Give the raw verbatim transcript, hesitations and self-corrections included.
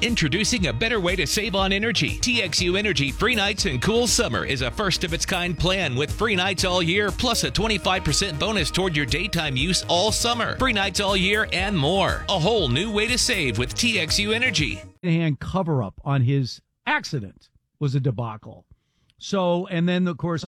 Introducing a better way to save on energy. T X U Energy Free Nights and Cool Summer is a first-of-its-kind plan with free nights all year, plus a twenty-five percent bonus toward your daytime use all summer. Free nights all year and more. A whole new way to save with T X U Energy. Hand cover-up on his accident was a debacle. So, and then, of course,